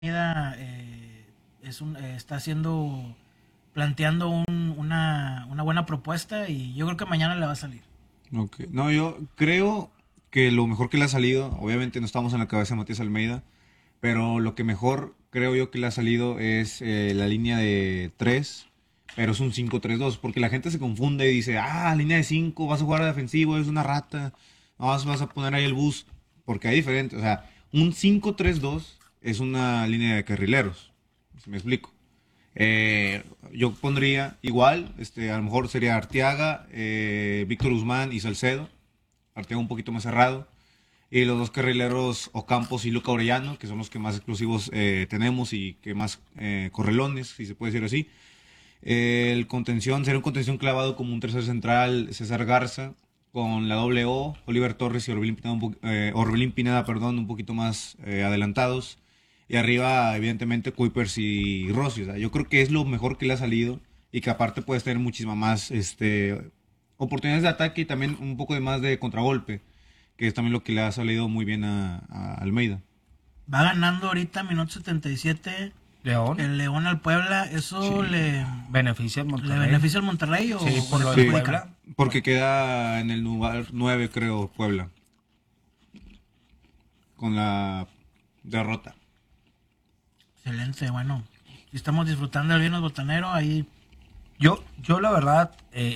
Almeida está haciendo, planteando una buena propuesta y yo creo que mañana le va a salir. Ok. No, yo creo que lo mejor que le ha salido, obviamente no estamos en la cabeza de Matías Almeida, pero lo que mejor creo yo que le ha salido es la línea de 3, pero es un 5-3-2 porque la gente se confunde y dice, línea de 5 vas a jugar a defensivo, es una rata, no, vas a poner ahí el bus, porque hay diferente, o sea, un 5-3-2 es una línea de carrileros, si me explico. Yo pondría igual, a lo mejor sería Arteaga, Víctor Guzmán y Salcedo. Arteaga un poquito más cerrado. Y los dos carrileros Ocampos y Luca Orellano, que son los que más exclusivos tenemos y que más correlones, si se puede decir así. El contención sería un contención clavado como un tercer central, César Garza, con la doble O, Oliver Torres y Orbelín Pineda, Orbelín Pineda, perdón, un poquito más adelantados. Y arriba, evidentemente, Kuipers y Rossi. O sea, yo creo que es lo mejor que le ha salido y que aparte puedes tener muchísimas más oportunidades de ataque y también un poco de más de contragolpe, que es también lo que le ha salido muy bien a Almeida. Va ganando ahorita minuto 77 León. el León al Puebla. ¿Eso Sí. Beneficia al le Monterrey. beneficia al Monterrey Sí, o por le lo de Sí, perjudica? Puebla. porque queda en el lugar 9 creo, Puebla, con la derrota. Excelente, bueno. Si estamos disfrutando del viernes botanero, ahí Yo la verdad,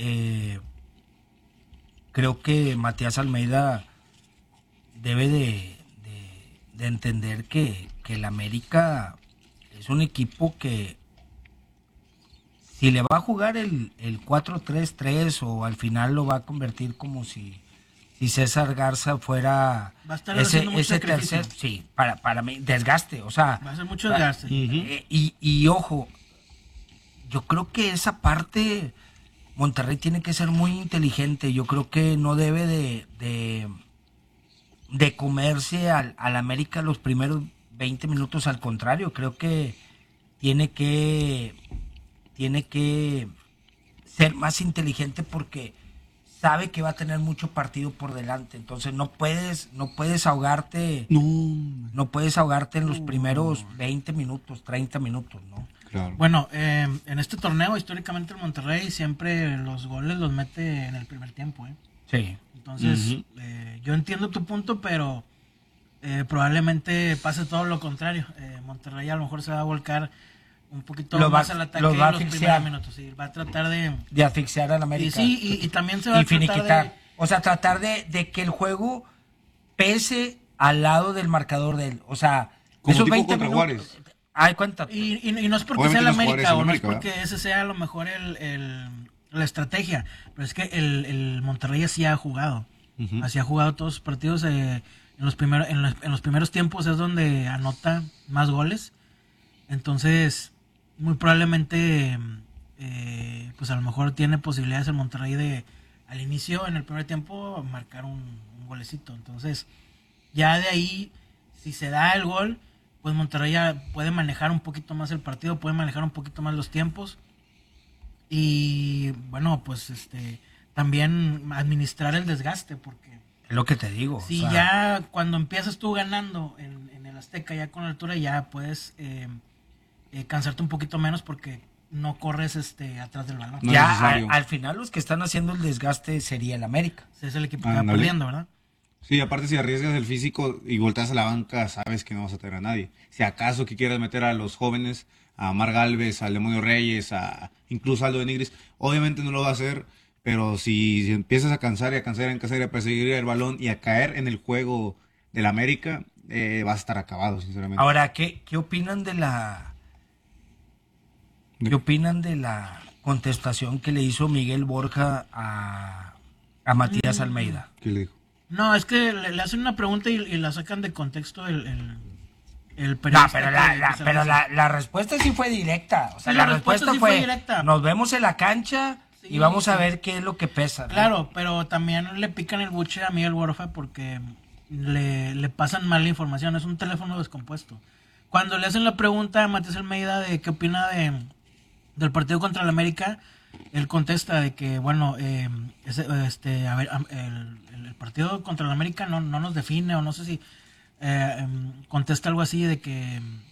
creo que Matías Almeida debe de entender que el América es un equipo que si le va a jugar el 4-3-3 o al final lo va a convertir como si César Garza fuera va a estar haciendo mucho ese sacrificio. tercer, sí, para mí, desgaste, o sea, Va a ser mucho desgaste. y ojo, yo creo que esa parte Monterrey tiene que ser muy inteligente, yo creo que no debe de comerse al América los primeros 20 minutos, al contrario, creo que tiene que tiene que ser más inteligente porque sabe que va a tener mucho partido por delante. Entonces no puedes ahogarte, No, no puedes ahogarte en los primeros 20 minutos, 30 minutos, ¿no? claro. Bueno, en este torneo históricamente el Monterrey siempre los goles los mete en el primer tiempo, ¿eh? Sí. Entonces, yo entiendo tu punto, pero probablemente pase todo lo contrario. Monterrey a lo mejor se va a volcar un poquito Lo va, más al ataque lo va a en los primeros asfixiar, minutos. Sí, va a tratar de... de asfixiar al Y América sí, y también se va y a tratar de... finiquitar. O sea, tratar de que el juego pese al lado del marcador de él. O sea, Como esos tipo 20 contra minutos. Juárez. Ay, cuenta. Y no es porque sea Obviamente el no es Juárez, América el o no es América, ¿verdad? porque ese sea a lo mejor la estrategia, pero es que el Monterrey así ha jugado. Ujú. Así ha jugado todos sus partidos. En los primeros tiempos es donde anota más goles. Entonces, muy probablemente, pues a lo mejor tiene posibilidades el Monterrey de, al inicio, en el primer tiempo, marcar un golecito. Entonces, ya de ahí, si se da el gol, pues Monterrey ya puede manejar un poquito más el partido, puede manejar un poquito más los tiempos. Y bueno, pues también administrar el desgaste, porque Es lo que te digo. O si sea, ya cuando empiezas tú ganando en el Azteca, ya con altura, ya puedes cansarte un poquito menos porque no corres atrás del balón. No es ya necesario. al final los que están haciendo el desgaste sería el América. Ese es el equipo que va Ándale. perdiendo, ¿verdad? Sí, aparte si arriesgas el físico y volteas a la banca, sabes que no vas a tener a nadie. Si acaso que quieras meter a los jóvenes, a Mar Galvez, al Demonio Reyes, a incluso a Aldo de Nigris, obviamente no lo va a hacer, pero si empiezas a cansar y a cansar y a cansar y a perseguir el balón y a caer en el juego del América, vas a estar acabado, sinceramente. Ahora, ¿qué opinan qué opinan de la contestación que le hizo Miguel Borja a Matías Almeida? ¿Qué le dijo? No, es que le hacen una pregunta y la sacan de contexto el No, periodista. pero, que se pero hace. la respuesta sí fue directa. O sea, Sí, la la respuesta respuesta sí fue fue, directa. nos vemos en la cancha Sí, y vamos a sí. ver qué es lo que pesa, ¿no? Claro, pero también le pican el buche a Miguel Borja porque le pasan mal la información. Es un teléfono descompuesto. Cuando le hacen la pregunta a Matías Almeida de qué opina del partido contra el América, él contesta de que, bueno, a ver, el partido contra el América no nos define, o no sé si contesta algo así de que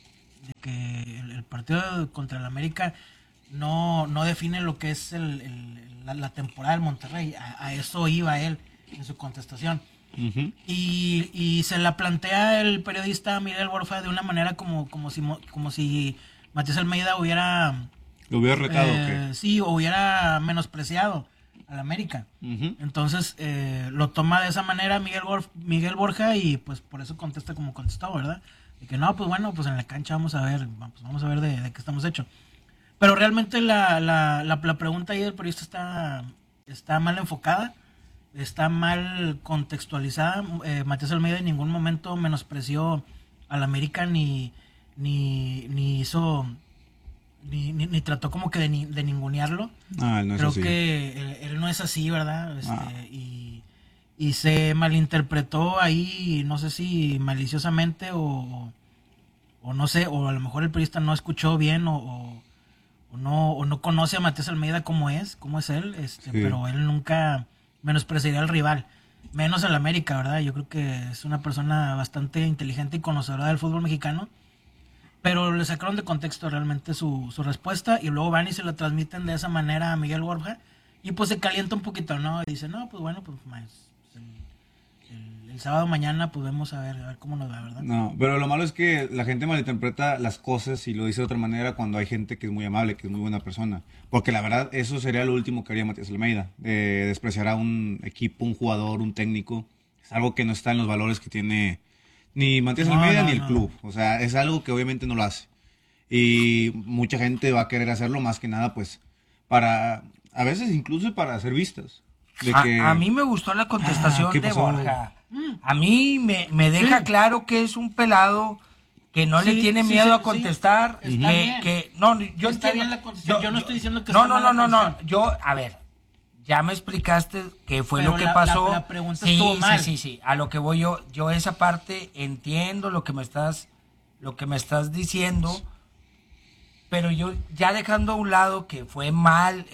de que el partido contra el América no define lo que es la temporada del Monterrey. A eso iba él en su contestación. Ujú. Y se la plantea el periodista Miguel Borja de una manera como si Matías Almeida hubiera... ¿Lo hubiera retado o qué? Sí, o hubiera menospreciado al América. Ujú. Entonces lo toma de esa manera Miguel Borja y pues por eso contesta como contestó, ¿verdad? De que no, pues bueno, pues en la cancha vamos a ver de qué estamos hechos. Pero realmente la pregunta ahí del periodista está mal enfocada, está mal contextualizada. Matías Almeida en ningún momento menospreció al América ni hizo... Ni trató como que de ningunearlo. Ah, no es Creo así. que él no es así, ¿verdad? Y se malinterpretó ahí, no sé si maliciosamente o no sé, o a lo mejor el periodista no escuchó bien o no conoce a Matías Almeida cómo es él, Sí. pero él nunca menospreciaría al rival, menos al América, ¿verdad? Yo creo que es una persona bastante inteligente y conocedora del fútbol mexicano. Pero le sacaron de contexto realmente su respuesta y luego van y se la transmiten de esa manera a Miguel Borja y pues se calienta un poquito, ¿no? Y dice, no, pues bueno, pues el sábado mañana pues vemos a ver cómo nos va, ¿verdad? No, pero lo malo es que la gente malinterpreta las cosas y lo dice de otra manera cuando hay gente que es muy amable, que es muy buena persona. Porque la verdad, eso sería lo último que haría Matías Almeida. Despreciar a un equipo, un jugador, un técnico. Es algo que no está en los valores que tiene ni Matías Almeida ni el club. O sea, es algo que obviamente no lo hace. Y mucha gente va a querer hacerlo más que nada, pues, a veces incluso para hacer vistas. A mí me gustó la contestación ¿qué de pasó? Borja. A mí me deja claro que es un pelado que no le tiene miedo a contestar. Sí, está bien. No, yo Está entiendo. bien la contestación. Yo no estoy diciendo que No, está mal la no. contestación. Yo, a ver, ya me explicaste qué fue Pero lo que pasó. la pregunta estuvo mal. Sí. A lo que voy yo esa parte entiendo lo que me estás diciendo, pero yo ya dejando a un lado que fue mal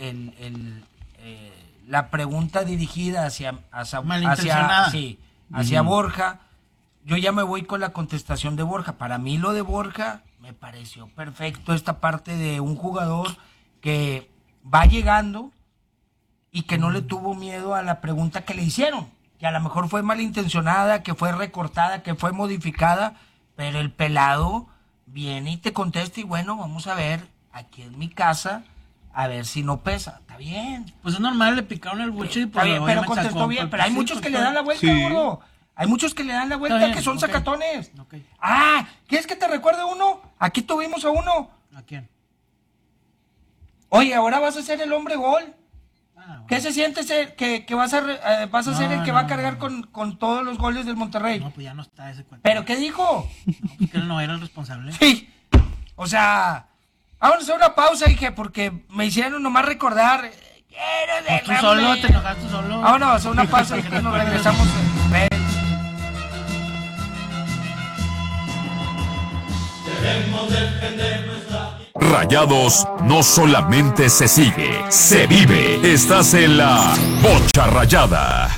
la pregunta dirigida hacia Malintencionada. hacia Borja, yo ya me voy con la contestación de Borja. Para mí lo de Borja me pareció perfecto, esta parte de un jugador que va llegando y que no le tuvo miedo a la pregunta que le hicieron, que a lo mejor fue malintencionada, que fue recortada, que fue modificada, pero el pelado viene y te contesta y bueno, vamos a ver, aquí en mi casa, a ver si no pesa. Está bien. Pues es normal, le picaron el buche y Está pues bien, pero obviamente contestó sacó, bien. pues, Pero hay sí, muchos pues, que le dan la vuelta, sí. gordo. Hay muchos que le dan la vuelta, Está bien, que son ok. sacatones. Ok. Ah, ¿quieres que te recuerde uno? Aquí tuvimos a uno. ¿A quién? Oye, ahora vas a ser el hombre gol. Bueno. ¿Qué se siente ser que vas a ser el que va a cargar con todos los goles del Monterrey? No, pues ya no está ese cuento. ¿Pero qué dijo? No, pues que él no era el responsable. Sí. O sea, vamos a hacer una pausa, dije, porque me hicieron nomás recordar. Pues tú solo, te enojaste tú solo. Vámonos a hacer una pausa y que nos regresamos. Rayados no solamente se sigue, se vive. Estás en la Bocha Rayada.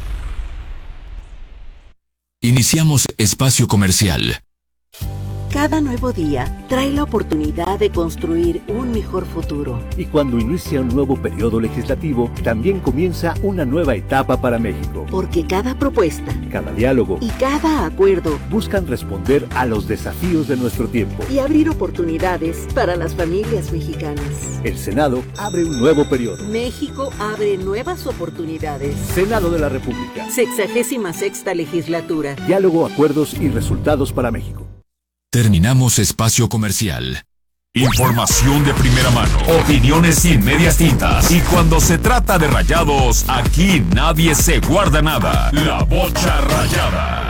Iniciamos espacio comercial. Cada nuevo día trae la oportunidad de construir un mejor futuro. Y cuando inicia un nuevo periodo legislativo, también comienza una nueva etapa para México. Porque cada propuesta Cada diálogo y cada acuerdo buscan responder a los desafíos de nuestro tiempo. y abrir oportunidades para las familias mexicanas. El Senado abre un nuevo periodo. México abre nuevas oportunidades. Senado de la República. 66ª legislatura. Diálogo, acuerdos y resultados para México. Terminamos espacio comercial. Información de primera mano, opiniones sin medias tintas. Y cuando se trata de Rayados, aquí nadie se guarda nada. La Bocha Rayada.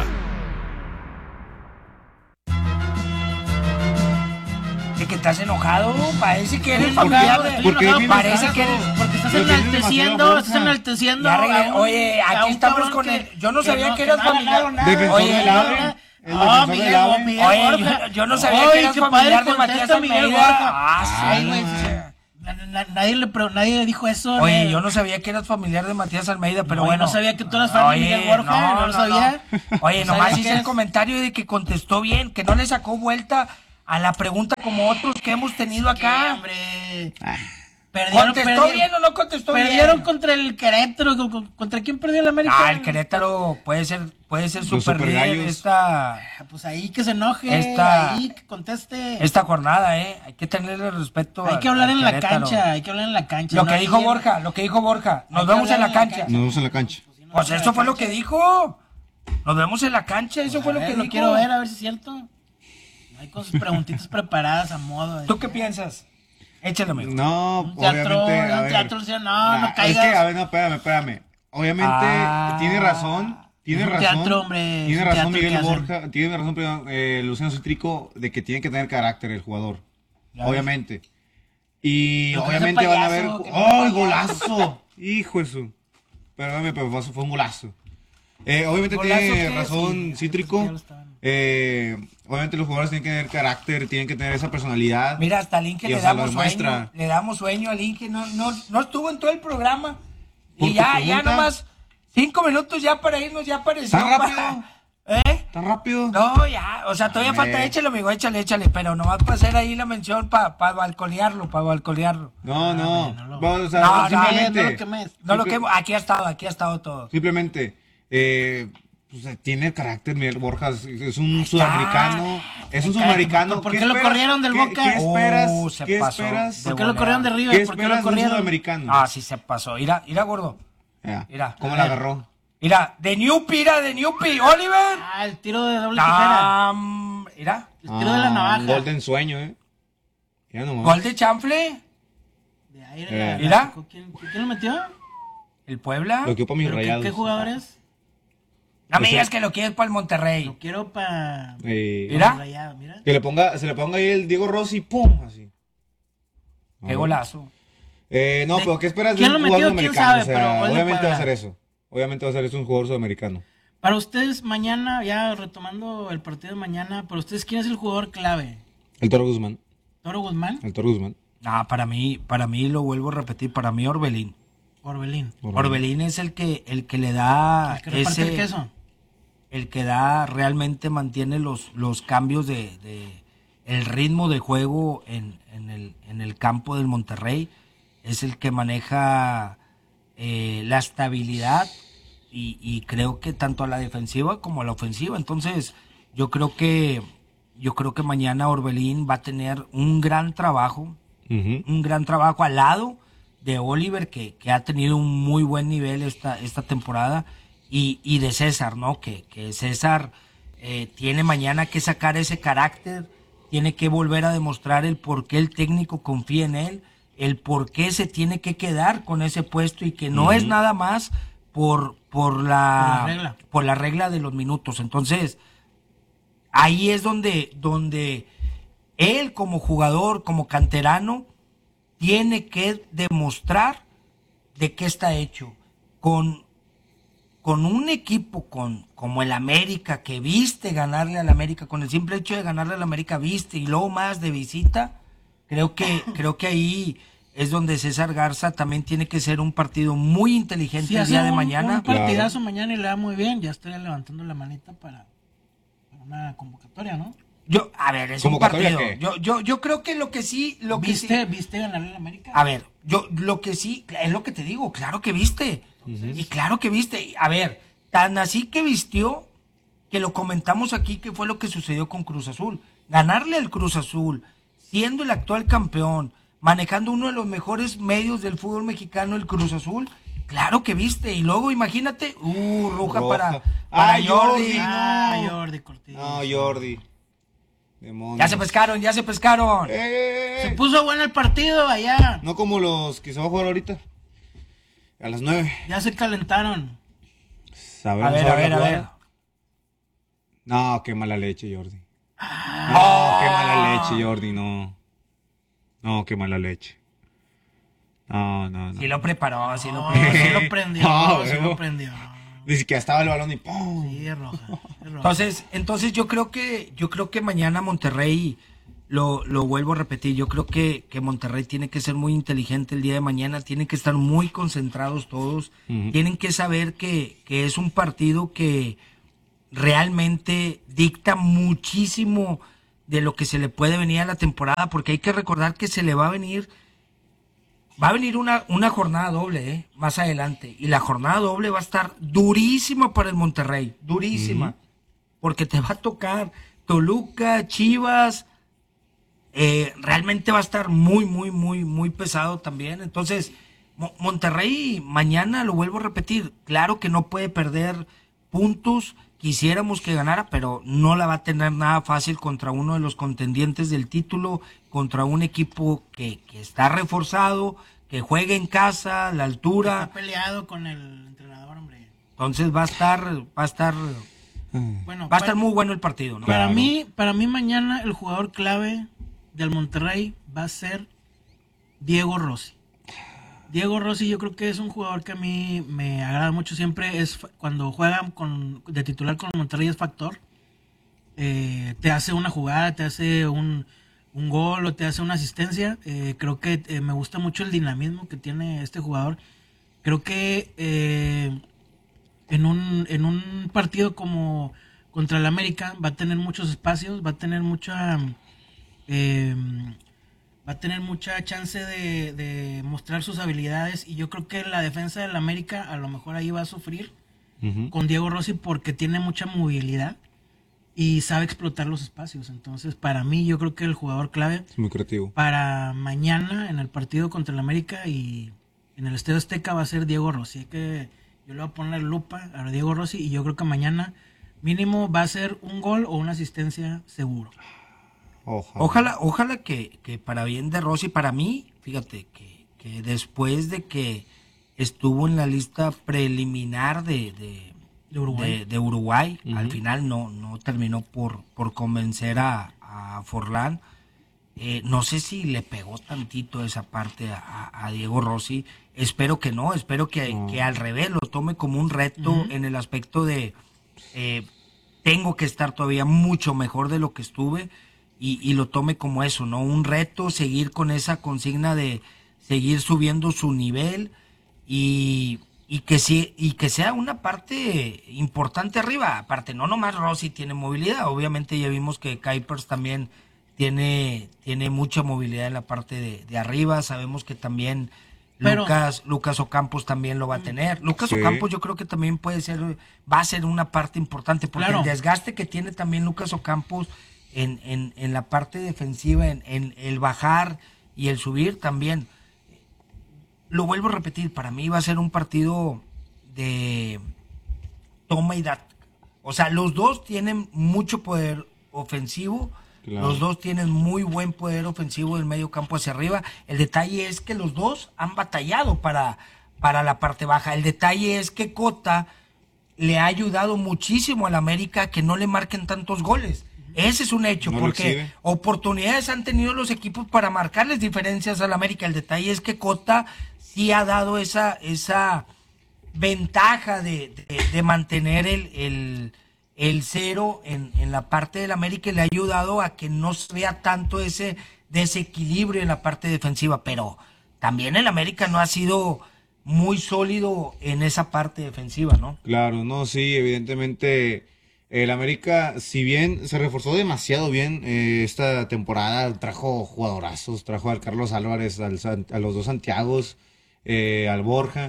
¿De que estás enojado? Parece que eres Estoy familiar enojado, de... estoy porque enojado, vienes parece que eres... Porque estás Pero tienes enalteciendo, demasiada estás fuerza. enalteciendo. Ya a un- oye, a aquí un estamos cabrón con que- él. Yo no sabía que eras no ha ganado familiar. nada. Defensor Oye, del AVE. El Ah, defensor Miguel, del AVE. Miguel Oye, Borja. yo no sabía Ay, que eras qué familiar padre de Matías contesta Miguel Almeida. Borja. Ay, Sí. güey, nadie dijo eso. Oye, yo no sabía que eras familiar de Matías Almeida, pero No, bueno. yo no sabía que tú eras fan de Miguel Borja, no lo sabía. Oye, No nomás sabía hice que el es. comentario de que contestó bien, que no le sacó vuelta a la pregunta como otros que hemos tenido acá. Hombre. ¿Contestó bien o no contestó bien? Perdieron contra el Querétaro. ¿Contra quién perdió el América? El Querétaro puede ser Los super líder supergallos. Pues ahí que se enoje, ahí que conteste. esta jornada, hay que tenerle respeto. Hay que hablar en la Querétaro. cancha, hay que hablar en la cancha. Lo no que ahí dijo en- Borja, nos Hay que vemos en hablar la en la cancha. cancha. Nos vemos en la cancha. Pues eso fue lo que dijo. Nos vemos en la cancha, eso fue lo que lo dijo. quiero ver, a ver si es cierto. Hay con sus preguntitas preparadas a modo. ¿Tú qué piensas? Échale, amigo. No, Un teatro, obviamente. a un ver. teatro, no Es caigas. que, a ver, no, espérame. Obviamente, tiene razón. Es un teatro, hombre, es Tiene un razón teatro que Miguel hacen. Borja. Tiene razón, Luciano Citrico, de que tiene que tener carácter el jugador. Ya Obviamente. Y No, que obviamente no sea van a ver. payaso, que no sea ¡Ay, payaso! golazo! Hijo de su. Perdóname, pero fue un golazo. Obviamente ¿Golazo tiene qué? razón Sí, Cítrico. ya lo estaban. Obviamente los jugadores tienen que tener carácter, tienen que tener esa personalidad. Mira, hasta al Inge Y, le o sea, damos lo demuestra. sueño. Le damos sueño al Inge. No estuvo en todo el programa. Por Y tu ya pregunta. nomás 5 minutos ya para irnos, ya apareció. ¿Tan rápido? ¿Eh? ¿Tan rápido? No, ya, o sea, todavía Hombre. falta, échale, amigo, échale, pero nomás para hacer ahí la mención, para balconearlo. No. no lo- Bueno, o sea, No, simplemente. no lo quemes. No lo que aquí ha estado todo. Simplemente. Pues, tiene carácter, Miguel Borja. Es un sudamericano. Es un sudamericano. ¿Por qué lo corrieron del Boca? ¿Qué esperas? Se ¿Qué pasó. esperas? ¿Por qué lo corrieron de ¿Qué River? ¿Por qué lo esperas de un corrieron? sudamericano? Ah, sí se pasó. Mira, gordo. Ya. Mira, ¿Cómo a la ver. agarró? Mira, de Newpi, Oliver. Ah, el tiro de doble tijera. Mira, El tiro de la navaja. Un gol de ensueño, Ya nomás. gol de chanfle, De aire, Mira. ¿Quién lo metió? el Puebla. Lo que para mis ¿Pero rayados. ¿Qué jugadores? No me digas que lo quieres para el Monterrey. Lo quiero para... Mira. Mira. Que se le ponga ahí el Diego Rossi, ¡pum! Así. Qué golazo. No, pero ¿qué esperas de ¿Quién un lo jugador metió? ¿Quién sudamericano? sabe? Pero gol de Obviamente va a Puebla. hacer eso. Obviamente va a ser eso un jugador sudamericano. Para ustedes mañana, ya retomando el partido de mañana, para ustedes, ¿quién es el jugador clave? El Toro Guzmán. ¿Toro Guzmán? El Toro Guzmán. Para mí lo vuelvo a repetir, para mí Orbelín. Orbelín. Orbelín es el que le da El que reparte el queso. el que da realmente mantiene los cambios de el ritmo de juego en el campo del Monterrey, es el que maneja la estabilidad y creo que tanto a la defensiva como a la ofensiva. Entonces yo creo que mañana Orbelín va a tener un gran trabajo al lado de Oliver, que ha tenido un muy buen nivel esta temporada, y de César, ¿no? Que César tiene mañana que sacar ese carácter, tiene que volver a demostrar el por qué el técnico confía en él, el por qué se tiene que quedar con ese puesto y que no es nada más por la regla de los minutos. Entonces, ahí es donde él como jugador, como canterano, tiene que demostrar de qué está hecho. Con un equipo como el América, que viste ganarle al América, con el simple hecho de ganarle al América viste, y luego más de visita, creo que ahí es donde César Garza también tiene que ser un partido muy inteligente Si el hace día de un mañana. partidazo mañana y le da muy bien, ya estaría levantando la manita para una convocatoria, ¿no? A ver, es un ¿Convocatoria partido. qué? Yo creo que lo que sí. ¿Viste ganarle al América? A ver, lo que sí, es lo que te digo, claro que viste. Y claro que viste. A ver, tan así que vistió, que lo comentamos aquí, que fue lo que sucedió con Cruz Azul. Ganarle al Cruz Azul, siendo el actual campeón, manejando uno de los mejores medios del fútbol mexicano, el Cruz Azul, claro que viste. Y luego imagínate, roja para Jordi. Jordi Cortés. No, Jordi. Demonios. Ya se pescaron. Se puso bueno el partido allá. No como los que se va a jugar ahorita. A las 9. Ya se calentaron. A ver. No, qué mala leche, Jordi. No, qué mala leche, Jordi, no. No, qué mala leche. No. Sí lo preparó, sí lo No, preparó. sí lo prendió, No, sí huevo. lo prendió. Dice que estaba el balón y ¡pum! Sí, es roja. Es roja. Entonces yo creo que mañana Monterrey, lo vuelvo a repetir, yo creo que Monterrey tiene que ser muy inteligente el día de mañana, tienen que estar muy concentrados todos, tienen que saber que es un partido que realmente dicta muchísimo de lo que se le puede venir a la temporada, porque hay que recordar que se le va a venir una jornada doble, más adelante, y la jornada doble va a estar durísima para el Monterrey, durísima, porque te va a tocar Toluca, Chivas, realmente va a estar muy, muy, muy, muy pesado también. Entonces, Monterrey mañana, lo vuelvo a repetir, claro que no puede perder puntos, quisiéramos que ganara, pero no la va a tener nada fácil contra uno de los contendientes del título, contra un equipo que está reforzado, que juega en casa, la altura. Está peleado con el entrenador, hombre. Entonces va a estar Bueno, va a estar muy bueno el partido, ¿no? Para mí mañana el jugador clave del Monterrey va a ser Diego Rossi. Diego Rossi yo creo que es un jugador que a mí me agrada mucho siempre, cuando juega de titular con el Monterrey es factor. Te hace una jugada, te hace un gol o te hace una asistencia. Creo que me gusta mucho el dinamismo que tiene este jugador. Creo que en un partido como contra el América va a tener muchos espacios, va a tener mucha chance de mostrar sus habilidades, y yo creo que la defensa del América a lo mejor ahí va a sufrir con Diego Rossi porque tiene mucha movilidad y sabe explotar los espacios. Entonces, para mí, yo creo que el jugador clave Es muy creativo. para mañana en el partido contra el América y en el Estadio Azteca va a ser Diego Rossi. Yo le voy a poner lupa a Diego Rossi y yo creo que mañana mínimo va a ser un gol o una asistencia seguro. Ojalá que para bien de Rossi, para mí, fíjate que después de que estuvo en la lista preliminar de Uruguay, al final no terminó por convencer a Forlán. No sé si le pegó tantito esa parte a Diego Rossi. Espero que no, espero que al revés lo tome como un reto en el aspecto de tengo que estar todavía mucho mejor de lo que estuve. Y lo tome como eso, ¿no? Un reto, seguir con esa consigna de seguir subiendo su nivel y que sea una parte importante arriba. Aparte, no nomás Rossi tiene movilidad, obviamente ya vimos que Kuipers también tiene mucha movilidad en la parte de arriba. Sabemos que también Lucas Ocampos también lo va a tener. Lucas Ocampos yo creo que también va a ser una parte importante, porque el desgaste que tiene también Lucas Ocampos en la parte defensiva, en el bajar y el subir también. Lo vuelvo a repetir, para mí va a ser un partido de toma y daca. O sea, los dos tienen mucho poder ofensivo, los dos tienen muy buen poder ofensivo del medio campo hacia arriba. El detalle es que los dos han batallado para la parte baja. El detalle es que Cota le ha ayudado muchísimo al América a que no le marquen tantos goles. Ese es un hecho, porque oportunidades han tenido los equipos para marcarles diferencias al América. El detalle es que Cota sí ha dado esa ventaja de mantener el cero en la parte del América, y le ha ayudado a que no se vea tanto ese desequilibrio en la parte defensiva. Pero también el América no ha sido muy sólido en esa parte defensiva, ¿no? Claro, no, sí, evidentemente el América, si bien se reforzó demasiado bien esta temporada, trajo jugadorazos, trajo al Carlos Álvarez, a los dos Santiagos, al Borja.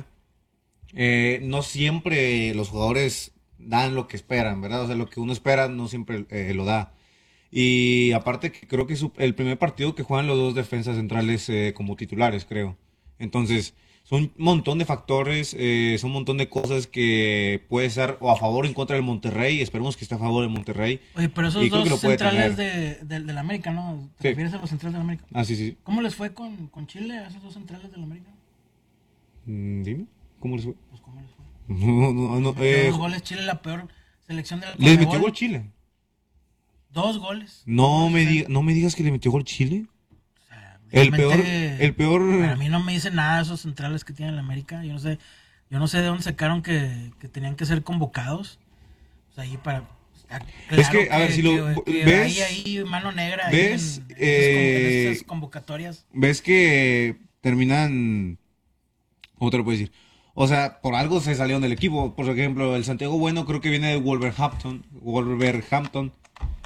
No siempre los jugadores dan lo que esperan, ¿verdad? O sea, lo que uno espera no siempre lo da. Y aparte que creo que es el primer partido que juegan los dos defensas centrales como titulares, creo. Entonces, son un montón de factores, son un montón de cosas que puede ser o a favor o en contra del Monterrey. Esperemos que esté a favor del Monterrey. Oye, pero esos dos centrales del América, ¿no? ¿Te refieres a los centrales del América? Ah, sí. ¿Cómo les fue con Chile a esos dos centrales del América? Dime, ¿cómo les fue? Pues, ¿cómo les fue? No. Dos goles, Chile, la peor selección de la ¿Les metió gol Chile? 2 goles. No me digas que le metió gol Chile. El peor. Para mí no me dicen nada esos centrales que tiene el América. Yo no sé de dónde sacaron que tenían que ser convocados. O sea, ahí para. Claro, es que, a ver, si lo ves. Ahí mano negra. ¿Ves? En esas convocatorias. ¿Ves que terminan. ¿Cómo te lo puedo decir? O sea, por algo se salieron del equipo. Por ejemplo, el Santiago Bueno creo que viene de Wolverhampton.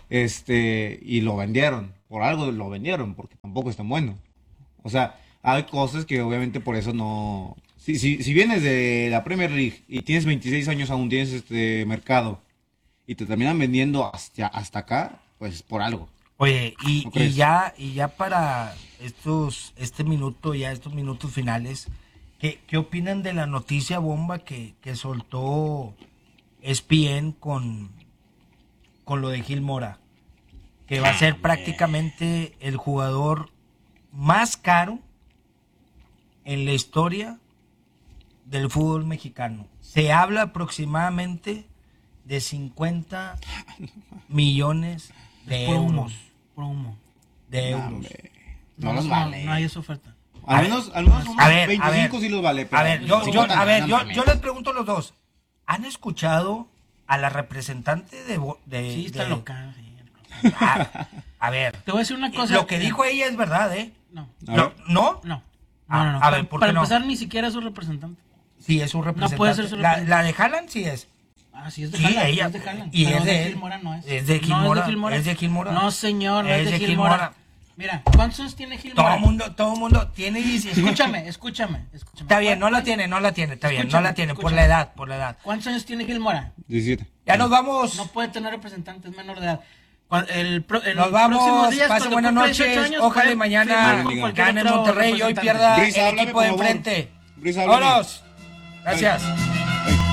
y lo vendieron. Por algo lo vendieron, porque tampoco es tan bueno. O sea, hay cosas que obviamente por eso no... Si vienes de la Premier League y tienes 26 años aún tienes este mercado y te terminan vendiendo hasta acá, pues por algo. Oye, ¿No y crees? ya para estos minutos finales, ¿qué opinan de la noticia bomba que soltó ESPN con lo de Gil Mora? Que va a ser prácticamente el jugador más caro en la historia del fútbol mexicano. Se habla aproximadamente de 50 millones de Puro humo, euros. puro humo. De No, euros. hombre, no los vale. No hay esa oferta. Al menos unos A ver, 25 sí los vale. A ver, yo yo les pregunto a los dos. ¿Han escuchado a la representante de Sí, está de- loca. Sí. A ver, Te voy a decir una cosa. lo que dijo ella es verdad, ¿eh? No, A ver. ¿No? no. Ah, No, no, a ver, ¿por para qué no? empezar, ni siquiera es su representante. Sí, es un representante. puede ser su la representante. de Haaland sí es. Ah, sí, es de Sí, Haaland. ella. Es de Haaland. Y pero es de de él. Gil Mora no es. Es de Gil No, Mora. es de Gil Mora. Es de Gil Mora. No, señor, no es de Gil Mora. Mira, ¿cuántos años tiene Gil Mora? Todo mundo tiene 10. Escúchame. Está bien, no la tiene, está bien, no la tiene, por Escúchame. la edad. ¿Cuántos años tiene Gil Mora? 17. Ya nos vamos. No puede tener representantes menor de edad. Nos Próximos vamos, días, pasen cuando buenas cumpla noches. 18 años, Ojalá puede y mañana firmar con cualquier gane otro Monterrey y hoy representante. pierda Brisa, el háblame, equipo de por favor. enfrente. Brisa, háblame. ¡Vámonos! Gracias.